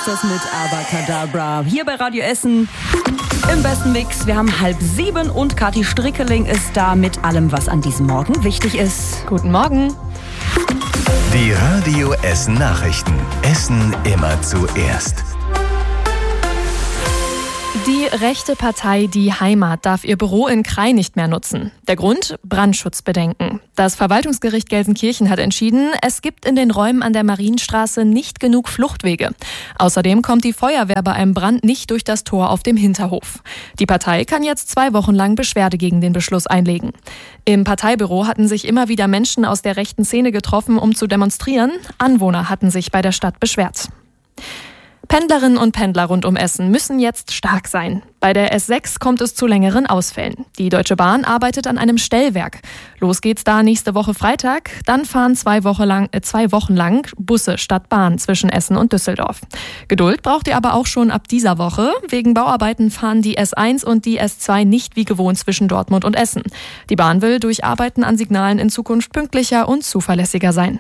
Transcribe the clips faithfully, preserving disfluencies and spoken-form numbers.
ist das mit Abacadabra. Hier bei Radio Essen im besten Mix. Wir haben halb sieben und Kathi Strickeling ist da mit allem, was an diesem Morgen wichtig ist. Guten Morgen. Die Radio Essen Nachrichten. Essen immer zuerst. Die rechte Partei Die Heimat darf ihr Büro in Krai nicht mehr nutzen. Der Grund? Brandschutzbedenken. Das Verwaltungsgericht Gelsenkirchen hat entschieden, es gibt in den Räumen an der Marienstraße nicht genug Fluchtwege. Außerdem kommt die Feuerwehr bei einem Brand nicht durch das Tor auf dem Hinterhof. Die Partei kann jetzt zwei Wochen lang Beschwerde gegen den Beschluss einlegen. Im Parteibüro hatten sich immer wieder Menschen aus der rechten Szene getroffen, um zu demonstrieren. Anwohner hatten sich bei der Stadt beschwert. Pendlerinnen und Pendler rund um Essen müssen jetzt stark sein. Bei der S sechs kommt es zu längeren Ausfällen. Die Deutsche Bahn arbeitet an einem Stellwerk. Los geht's da nächste Woche Freitag. Dann fahren zwei Wochen lang, äh, zwei Wochen lang Busse statt Bahn zwischen Essen und Düsseldorf. Geduld braucht ihr aber auch schon ab dieser Woche. Wegen Bauarbeiten fahren die S eins und die S zwei nicht wie gewohnt zwischen Dortmund und Essen. Die Bahn will durch Arbeiten an Signalen in Zukunft pünktlicher und zuverlässiger sein.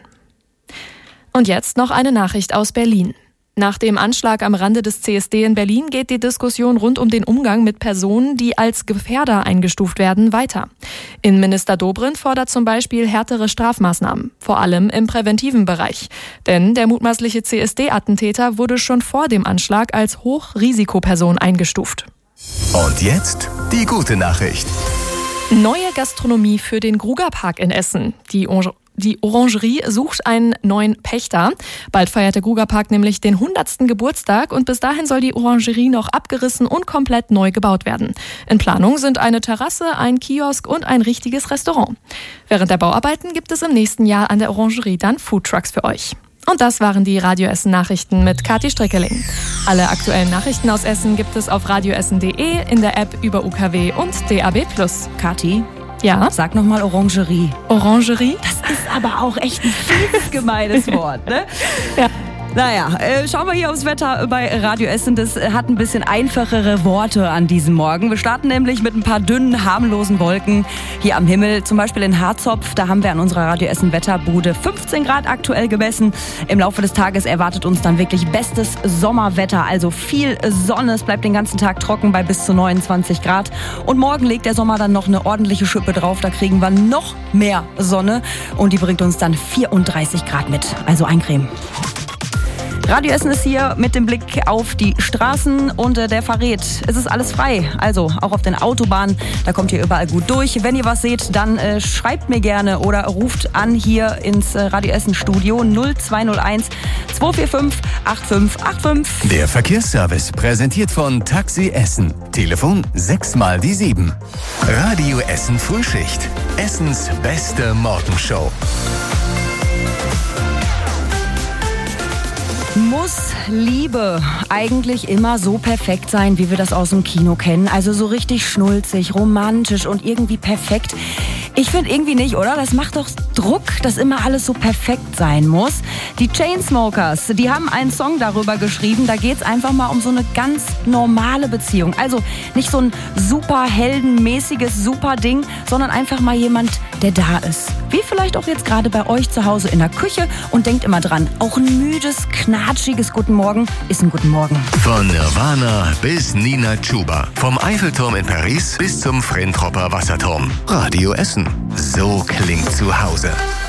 Und jetzt noch eine Nachricht aus Berlin. Nach dem Anschlag am Rande des C S D in Berlin geht die Diskussion rund um den Umgang mit Personen, die als Gefährder eingestuft werden, weiter. Innenminister Dobrindt fordert zum Beispiel härtere Strafmaßnahmen, vor allem im präventiven Bereich. Denn der mutmaßliche C S D-Attentäter wurde schon vor dem Anschlag als Hochrisikoperson eingestuft. Und jetzt die gute Nachricht. Neue Gastronomie für den Grugerpark in Essen. Die Die Orangerie sucht einen neuen Pächter. Bald feiert der Grugerpark nämlich den hundertsten Geburtstag und bis dahin soll die Orangerie noch abgerissen und komplett neu gebaut werden. In Planung sind eine Terrasse, ein Kiosk und ein richtiges Restaurant. Während der Bauarbeiten gibt es im nächsten Jahr an der Orangerie dann Foodtrucks für euch. Und das waren die Radio Essen Nachrichten mit Kathi Strickeling. Alle aktuellen Nachrichten aus Essen gibt es auf radioessen punkt de, in der App über U K W und D A B plus. Kathi? Ja? Sag nochmal Orangerie. Orangerie? Das ist aber auch echt ein fieses, gemeines Wort, ne? Ja. Naja, äh, schauen wir hier aufs Wetter bei Radio Essen. Das hat ein bisschen einfachere Worte an diesem Morgen. Wir starten nämlich mit ein paar dünnen, harmlosen Wolken hier am Himmel. Zum Beispiel in Harzopf, da haben wir an unserer Radio Essen Wetterbude fünfzehn Grad aktuell gemessen. Im Laufe des Tages erwartet uns dann wirklich bestes Sommerwetter. Also viel Sonne, es bleibt den ganzen Tag trocken bei bis zu neunundzwanzig Grad. Und morgen legt der Sommer dann noch eine ordentliche Schippe drauf. Da kriegen wir noch mehr Sonne und die bringt uns dann vierunddreißig Grad mit. Also eincremen. Radio Essen ist hier mit dem Blick auf die Straßen und äh, der verrät, es ist alles frei. Also auch auf den Autobahnen, da kommt ihr überall gut durch. Wenn ihr was seht, dann äh, schreibt mir gerne oder ruft an hier ins äh, Radio Essen Studio null zwei null eins zwei vier fünf acht fünf acht fünf. Der Verkehrsservice präsentiert von Taxi Essen. Telefon sechs mal die sieben. Radio Essen Frühschicht. Essens beste Morgenshow. Muss Liebe eigentlich immer so perfekt sein, wie wir das aus dem Kino kennen? Also so richtig schnulzig, romantisch und irgendwie perfekt? Ich finde irgendwie nicht, oder? Das macht doch Druck, dass immer alles so perfekt sein muss. Die Chainsmokers, die haben einen Song darüber geschrieben. Da geht es einfach mal um so eine ganz normale Beziehung. Also nicht so ein super heldenmäßiges super Ding, sondern einfach mal jemand, der da ist. Wie vielleicht auch jetzt gerade bei euch zu Hause in der Küche und denkt immer dran, auch ein müdes, knatschiges Guten Morgen ist ein Guten Morgen. Von Nirvana bis Nina Chuba. Vom Eiffelturm in Paris bis zum Frentropper Wasserturm. Radio Essen. So klingt zu Hause.